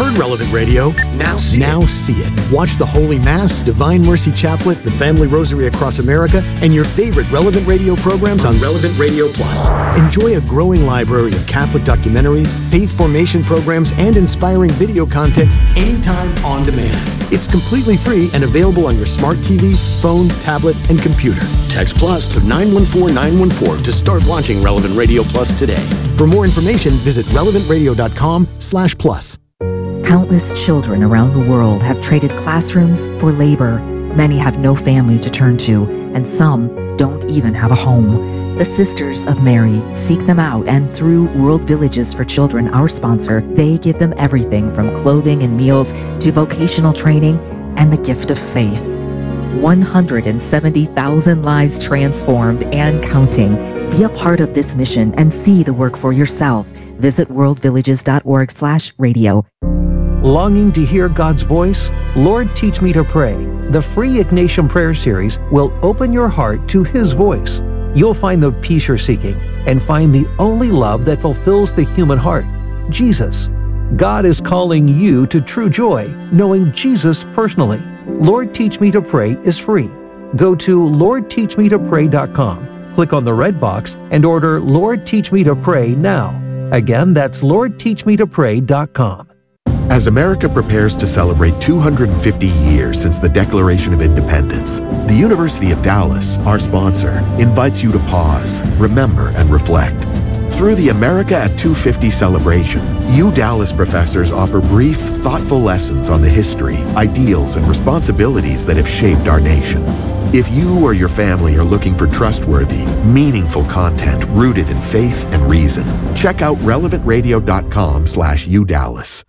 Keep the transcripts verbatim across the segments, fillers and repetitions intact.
heard Relevant Radio? Now see Now it. see it. Watch the Holy Mass, Divine Mercy Chaplet, the Family Rosary Across America, and your favorite Relevant Radio programs on Relevant Radio Plus. Enjoy a growing library of Catholic documentaries, faith formation programs, and inspiring video content anytime, on demand. It's completely free and available on your smart T V, phone, tablet, and computer. Text Plus to nine one four nine one four to start launching Relevant Radio Plus today. For more information, visit relevant radio dot com slash plus. Countless children around the world have traded classrooms for labor. Many have no family to turn to, and some don't even have a home. The Sisters of Mary seek them out, and through World Villages for Children, our sponsor, they give them everything from clothing and meals to vocational training and the gift of faith. one hundred seventy thousand lives transformed and counting. Be a part of this mission and see the work for yourself. Visit worldvillages.org slash radio. Longing to hear God's voice? Lord, Teach Me to Pray. The free Ignatian Prayer Series will open your heart to His voice. You'll find the peace you're seeking and find the only love that fulfills the human heart, Jesus. God is calling you to true joy, knowing Jesus personally. Lord, Teach Me to Pray is free. Go to lord teach me to pray dot com, click on the red box, and order Lord, Teach Me to Pray now. Again, that's lord teach me to pray dot com. As America prepares to celebrate two hundred fifty years since the Declaration of Independence, the University of Dallas, our sponsor, invites you to pause, remember, and reflect. Through the America at two fifty celebration, U Dallas professors offer brief, thoughtful lessons on the history, ideals, and responsibilities that have shaped our nation. If you or your family are looking for trustworthy, meaningful content rooted in faith and reason, check out relevant radio dot com slash U Dallas.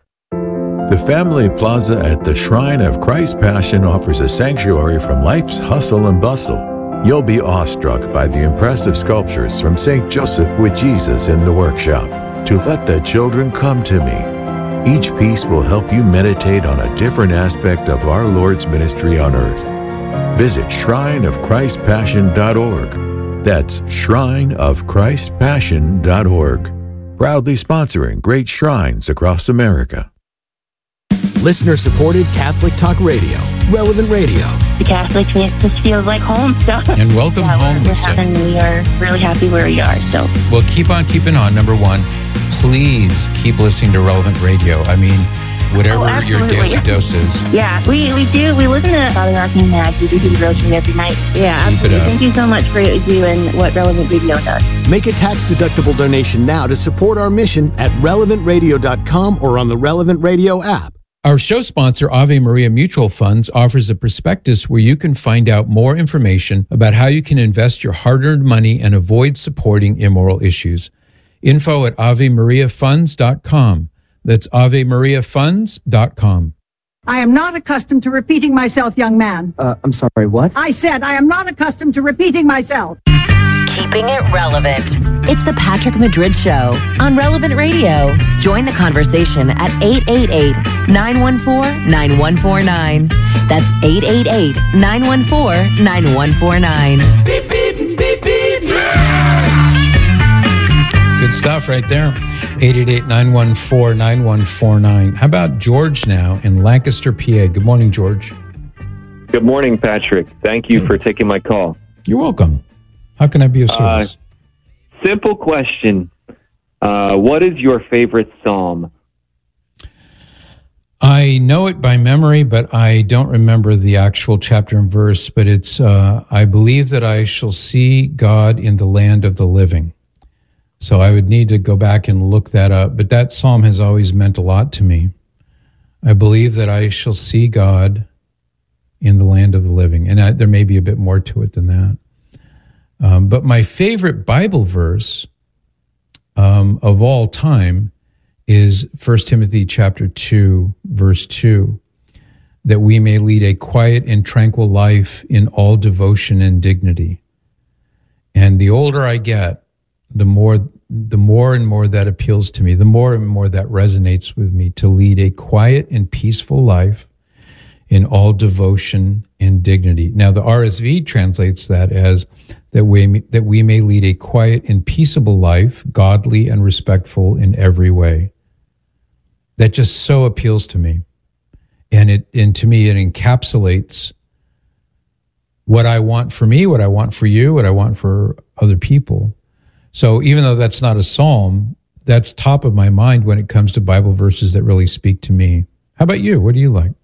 The Family Plaza at the Shrine of Christ's Passion offers a sanctuary from life's hustle and bustle. You'll be awestruck by the impressive sculptures from Saint Joseph with Jesus in the workshop, To Let the Children Come to Me. Each piece will help you meditate on a different aspect of our Lord's ministry on earth. Visit shrine of christ passion dot org. That's shrine of christ passion dot org. Proudly sponsoring great shrines across America. Listener-supported Catholic Talk Radio, Relevant Radio. The Catholics makes us feel like home. So. And welcome yeah, home, we're, Lisa. And we are really happy where we are. So. Well, keep on keeping on. Number one, please keep listening to Relevant Radio. I mean, whatever oh, your daily dose is. Yeah, we, we do. We listen to Father Arcane Mag. We do the devotion every night. Yeah, absolutely. Thank you so much for what you do and what Relevant Radio does. Make a tax-deductible donation now to support our mission at relevant radio dot com or on the Relevant Radio app. Our show sponsor, Ave Maria Mutual Funds, offers a prospectus where you can find out more information about how you can invest your hard-earned money and avoid supporting immoral issues. Info at ave maria funds dot com. That's ave maria funds dot com. I am not accustomed to repeating myself, young man. Uh, I'm sorry, what? I said I am not accustomed to repeating myself. Keeping it relevant. It's the Patrick Madrid Show on Relevant Radio. Join the conversation at eight eight eight, nine one four, nine one four nine. That's eight eight eight, nine one four, nine one four nine. Beep, beep, beep, beep. Good stuff right there. eight eight eight, nine one four, nine one four nine. How about George now in Lancaster, P A? Good morning, George. Good morning, Patrick. Thank you for taking my call. You're welcome. How can I be of service? Uh, simple question. Uh, what is your favorite psalm? I know it by memory, but I don't remember the actual chapter and verse. But it's, uh, I believe that I shall see God in the land of the living. So I would need to go back and look that up. But that psalm has always meant a lot to me. I believe that I shall see God in the land of the living. And I, there may be a bit more to it than that. Um, but my favorite Bible verse um, of all time is First Timothy chapter two, verse two, that we may lead a quiet and tranquil life in all devotion and dignity. And the older I get, the more, the more and more that appeals to me, the more and more that resonates with me, to lead a quiet and peaceful life in all devotion and dignity. Now, the R S V translates that as that we, that we may lead a quiet and peaceable life, godly and respectful in every way. that just so appeals to me. And it, and to me, it encapsulates what I want for me, what I want for you, what I want for other people. So even though that's not a psalm, that's top of my mind when it comes to Bible verses that really speak to me. How about you? What do you like?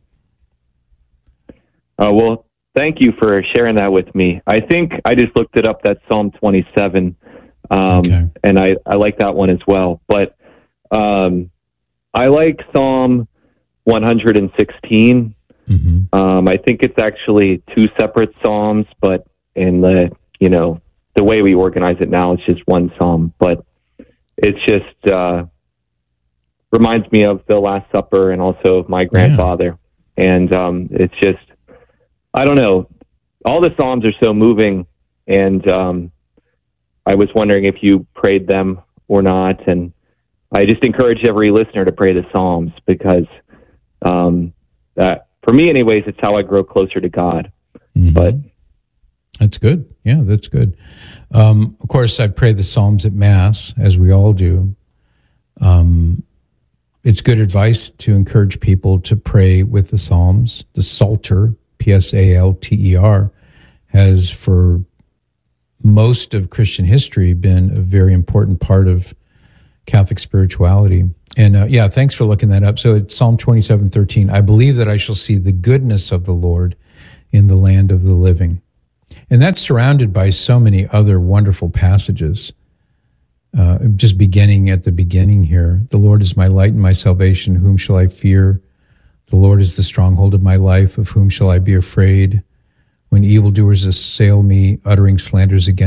Uh, well, thank you for sharing that with me. I think I just looked it up, that's Psalm twenty-seven, um, okay. and I, I like that one as well. But um, I like Psalm one hundred sixteen. Mm-hmm. Um, I think it's actually two separate psalms, but in the, you know, the way we organize it now, it's just one psalm. But it's just uh, reminds me of the Last Supper and also of my grandfather. Yeah. And um, it's just, I don't know, all the psalms are so moving. And um, I was wondering if you prayed them or not. And I just encourage every listener to pray the psalms because um, that, for me, anyways, it's how I grow closer to God. Mm-hmm. But that's good. Yeah, that's good. Um, of course, I pray the Psalms at Mass, as we all do. Um, it's good advice to encourage people to pray with the Psalms. The Psalter, P S A L T E R, has for most of Christian history been a very important part of Catholic spirituality. And uh, yeah, thanks for looking that up. So it's Psalm twenty-seven thirteen. I believe that I shall see the goodness of the Lord in the land of the living. And that's surrounded by so many other wonderful passages. Uh, just beginning at the beginning here. The Lord is my light and my salvation. Whom shall I fear? The Lord is the stronghold of my life. Of whom shall I be afraid? When evildoers assail me, uttering slanders against